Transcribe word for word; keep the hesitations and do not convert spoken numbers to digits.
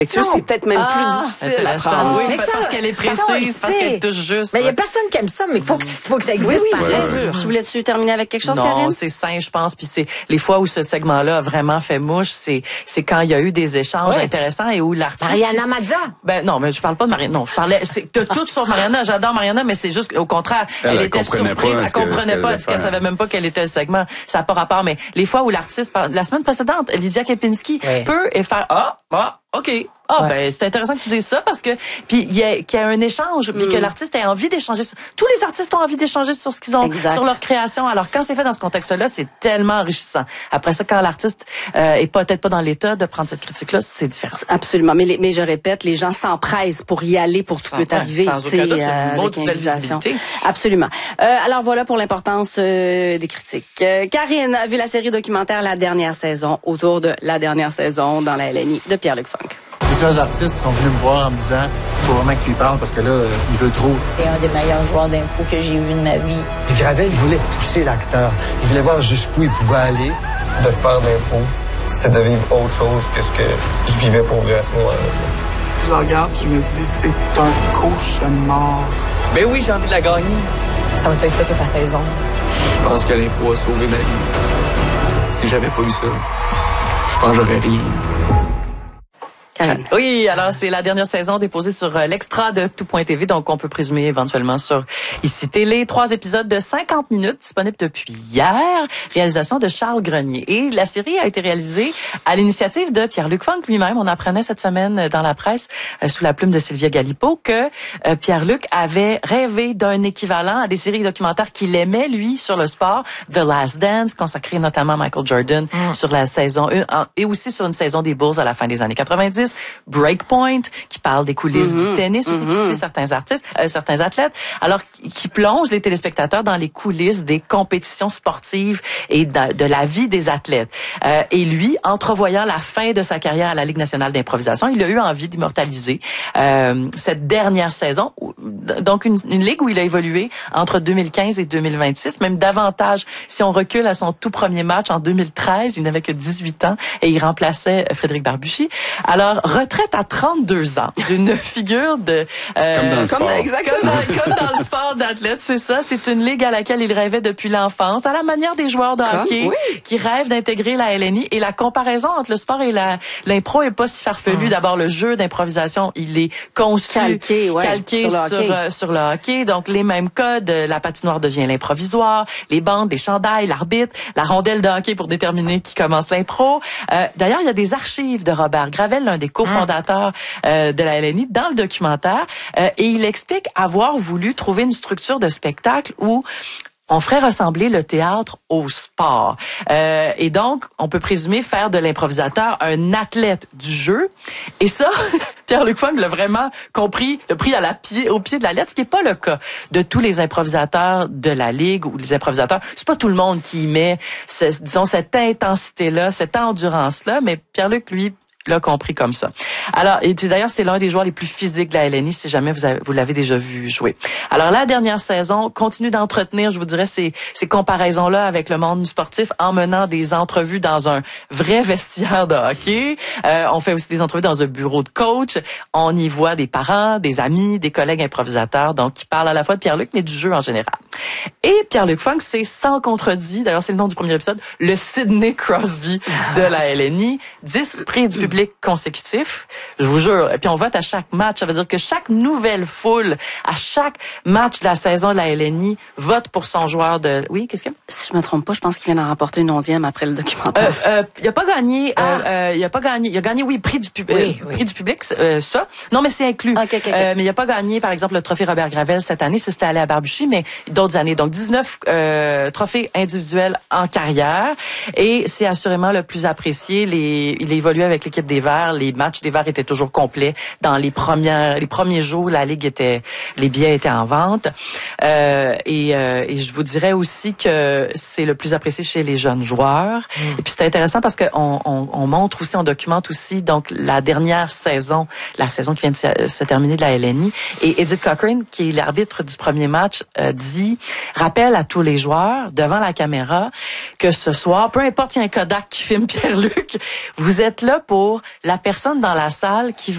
C'est peut-être même ah, plus difficile à prendre. Oui, mais ça, parce qu'elle est précise, parce qu'elle touche juste. Mais il y a personne qui aime ça, mais il faut que, faut que ça existe, oui, oui, par bien sûr. Tu voulais-tu terminer avec quelque chose, non, Karine? Non, c'est sain, je pense. Puis c'est les fois où ce segment-là a vraiment fait mouche, c'est c'est quand il y a eu des échanges ouais. intéressants et où l'artiste... Mariana Mazza. Ben non, mais je parle pas de Mariana. Non, je parlais c'est de tout sur Mariana. J'adore Mariana, mais c'est juste au contraire, elle, elle était surprise, elle comprenait pas, elle, elle savait même pas quel était le segment. Ça n'a pas rapport. Mais les fois où l'artiste, la semaine précédente, Lydia Kepinski ouais. peut et faire ah ah OK. Ah, ouais. ben, c'est intéressant que tu dises ça parce que, puis, il y a, qu'il y a un échange, puis mm. que l'artiste ait envie d'échanger. Tous les artistes ont envie d'échanger sur ce qu'ils ont, exact. Sur leur création. Alors, quand c'est fait dans ce contexte-là, c'est tellement enrichissant. Après ça, quand l'artiste, euh, est peut-être pas dans l'état de prendre cette critique-là, c'est différent. Absolument. Mais, les, mais je répète, les gens s'empressent pour y aller, pour tout peut arriver. Sans aucun doute, c'est une autre belle visibilité. Absolument. Euh, alors, voilà pour l'importance, euh, des critiques. Euh, Karine a vu la série documentaire La Dernière Saison, autour de La Dernière Saison dans la L N I de Pierre-Luc Funk. Plusieurs artistes qui sont venus me voir en me disant « Faut vraiment que tu y parles parce que là, euh, il veut trop. » C'est un des meilleurs joueurs d'impro que j'ai vu de ma vie. Et Gravel, il voulait pousser l'acteur. Il voulait voir jusqu'où il pouvait aller. De faire d'impro, c'est de vivre autre chose que ce que je vivais pour vrai à ce moment-là. Je la regarde et je me dis « C'est un cauchemar. » Ben oui, j'ai envie de la gagner. Ça va être ça toute la saison. Je pense que l'impro a sauvé ma vie. Si j'avais pas eu ça, je pense que j'aurais rien. Oui, alors c'est la dernière saison déposée sur euh, l'extra de tout point t v, donc on peut présumer éventuellement sur Ici Télé. Trois épisodes de cinquante minutes disponibles depuis hier, réalisation de Charles Grenier. Et la série a été réalisée à l'initiative de Pierre-Luc Funk lui-même. On apprenait cette semaine dans la presse, euh, sous la plume de Sylvia Galipeau, que euh, Pierre-Luc avait rêvé d'un équivalent à des séries documentaires qu'il aimait, lui, sur le sport. The Last Dance, consacré notamment à Michael Jordan mm. sur la saison un, et aussi sur une saison des Bulls à la fin des années quatre-vingt-dix. Breakpoint, qui parle des coulisses mm-hmm. du tennis aussi, mm-hmm. qui suit certains artistes, euh, certains athlètes, alors qui plonge les téléspectateurs dans les coulisses des compétitions sportives et de, de la vie des athlètes. Euh, et lui, entrevoyant la fin de sa carrière à la Ligue nationale d'improvisation, il a eu envie d'immortaliser euh, cette dernière saison, donc une, une ligue où il a évolué entre deux mille quinze et deux mille vingt-six, même davantage si on recule à son tout premier match en deux mille treize, il n'avait que dix-huit ans et il remplaçait Frédéric Barbucci. Alors, retraite à trente-deux ans d'une figure de... Euh, comme dans le sport. Exactement, comme dans, comme dans le sport d'athlète, c'est ça. C'est une ligue à laquelle il rêvait depuis l'enfance, à la manière des joueurs de comme, hockey oui. qui rêvent d'intégrer la L N I. Et la comparaison entre le sport et la, l'impro est pas si farfelue. Mmh. D'abord, le jeu d'improvisation, il est conçu, calqué, ouais, calqué sur, le sur, euh, sur le hockey. Donc, les mêmes codes. La patinoire devient l'improvisoire, les bandes, les chandails, l'arbitre, la rondelle de hockey pour déterminer qui commence l'impro. Euh, d'ailleurs, il y a des archives de Robert Gravel, l'un des cofondateur euh, de la L N I, dans le documentaire, euh, et il explique avoir voulu trouver une structure de spectacle où on ferait ressembler le théâtre au sport. Euh, et donc, on peut présumer faire de l'improvisateur un athlète du jeu. Et ça, Pierre-Luc Funk l'a vraiment compris, l'a pris à la pied, au pied de la lettre, ce qui n'est pas le cas de tous les improvisateurs de la Ligue ou les improvisateurs. C'est pas tout le monde qui met, ce, disons, cette intensité-là, cette endurance-là, mais Pierre-Luc, lui, l'a compris comme ça. Alors, et d'ailleurs, c'est l'un des joueurs les plus physiques de la L N I, si jamais vous, avez, vous l'avez déjà vu jouer. Alors, la dernière saison continue d'entretenir, je vous dirais, ces, ces comparaisons-là avec le monde sportif en menant des entrevues dans un vrai vestiaire de hockey. Euh, on fait aussi des entrevues dans un bureau de coach. On y voit des parents, des amis, des collègues improvisateurs, donc qui parlent à la fois de Pierre-Luc, mais du jeu en général. Et Pierre-Luc Funk, c'est sans contredit, d'ailleurs, c'est le nom du premier épisode, le Sidney Crosby de la L N I. dix prix du public consécutif, je vous jure. Et puis on vote à chaque match. Ça veut dire que chaque nouvelle foule, à chaque match de la saison de la L N I, vote pour son joueur de... Oui, qu'est-ce qu'il y a? Si je me trompe pas, je pense qu'il vient d'en remporter une onzième après le documentaire. Euh, euh, il a pas gagné. Ah. Euh, euh, il a pas gagné. Il a gagné, oui, prix du public. Oui, euh, oui. Prix du public, euh, ça. Non, mais c'est inclus. Okay, okay, okay. Euh, mais il a pas gagné, par exemple, le trophée Robert Gravel cette année. C'était allé à Barbucci, mais d'autres années. Donc dix-neuf euh, trophées individuels en carrière. Et c'est assurément le plus apprécié. Les, il évoluait avec l'équipe des Verts. Les matchs des Verts étaient toujours complets. Dans les premières, les premiers jours, la Ligue était, les billets étaient en vente. Euh, et, euh, et je vous dirais aussi que c'est le plus apprécié chez les jeunes joueurs. Mmh. Et puis c'est intéressant parce qu'on on, on montre aussi, on documente aussi donc la dernière saison, la saison qui vient de se, se terminer de la L N I. Et Edith Cochrane, qui est l'arbitre du premier match, euh, dit, rappelle à tous les joueurs devant la caméra que ce soir, peu importe, il y a un Kodak qui filme Pierre-Luc, vous êtes là pour la personne dans la salle qui